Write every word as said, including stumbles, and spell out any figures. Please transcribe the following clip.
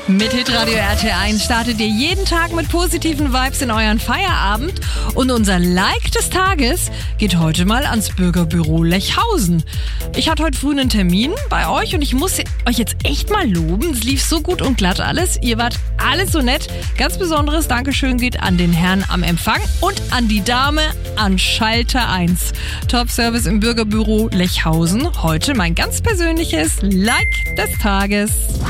Mit Hitradio R T eins startet ihr jeden Tag mit positiven Vibes in euren Feierabend. Und unser Like des Tages geht heute mal ans Bürgerbüro Lechhausen. Ich hatte heute früh einen Termin bei euch und ich muss euch jetzt echt mal loben. Es lief so gut und glatt alles. Ihr wart alle so nett. Ganz besonderes Dankeschön geht an den Herrn am Empfang und an die Dame an Schalter eins. Top-Service im Bürgerbüro Lechhausen. Heute mein ganz persönliches Like des Tages.